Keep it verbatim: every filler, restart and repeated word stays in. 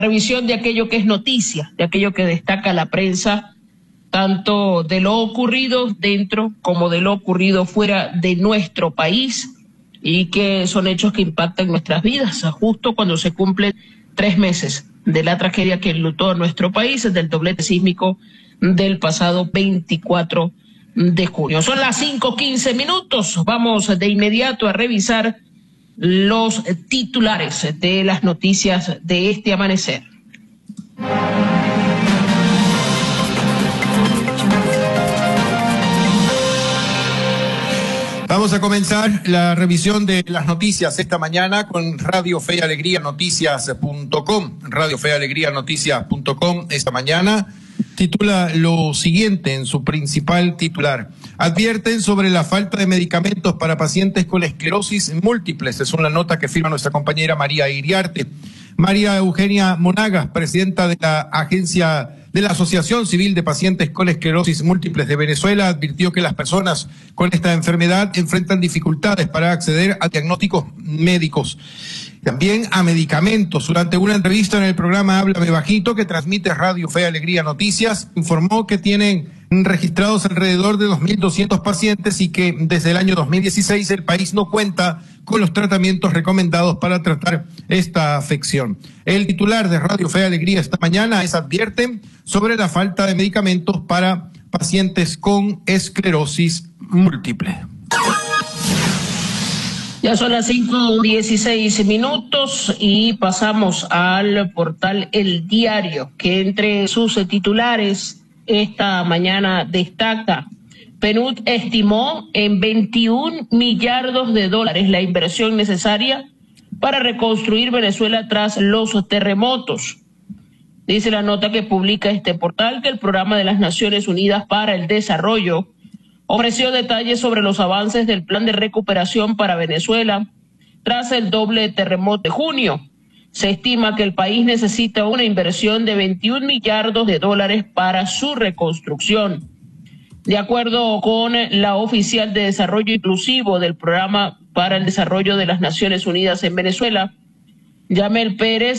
revisión de aquello que es noticia, de aquello que destaca la prensa, tanto de lo ocurrido dentro como de lo ocurrido fuera de nuestro país, y que son hechos que impactan nuestras vidas, justo cuando se cumplen tres meses de la tragedia que enlutó a nuestro país, del doblete sísmico del pasado veinticuatro de junio. Son las cinco quince minutos, vamos de inmediato a revisar los titulares de las noticias de este amanecer. Vamos a comenzar la revisión de las noticias esta mañana con Radio Fe y Alegría Noticias punto com. Radio Fe y Alegría Noticias punto com esta mañana titula lo siguiente en su principal titular: advierten sobre la falta de medicamentos para pacientes con esclerosis múltiples. Es una nota que firma nuestra compañera María Iriarte. María Eugenia Monagas, presidenta de la agencia de la Asociación Civil de Pacientes con Esclerosis Múltiples de Venezuela, advirtió que las personas con esta enfermedad enfrentan dificultades para acceder a diagnósticos médicos, también a medicamentos. Durante una entrevista en el programa Háblame Bajito, que transmite Radio Fe y Alegría Noticias, informó que tienen registrados alrededor de dos mil doscientos pacientes y que desde el año dos mil dieciséis el país no cuenta con los tratamientos recomendados para tratar esta afección. El titular de Radio Fe y Alegría esta mañana es: advierten sobre la falta de medicamentos para pacientes con esclerosis múltiple. Ya son las cinco dieciséis minutos y pasamos al portal El Diario, que entre sus titulares esta mañana destaca: P N U D estimó en veintiún millardos de dólares la inversión necesaria para reconstruir Venezuela tras los terremotos. Dice la nota que publica este portal que el Programa de las Naciones Unidas para el Desarrollo ofreció detalles sobre los avances del plan de recuperación para Venezuela tras el doble terremoto de junio. Se estima que el país necesita una inversión de veintiún millardos de dólares para su reconstrucción. De acuerdo con la oficial de Desarrollo Inclusivo del Programa para el Desarrollo de las Naciones Unidas en Venezuela, Yamel Pérez,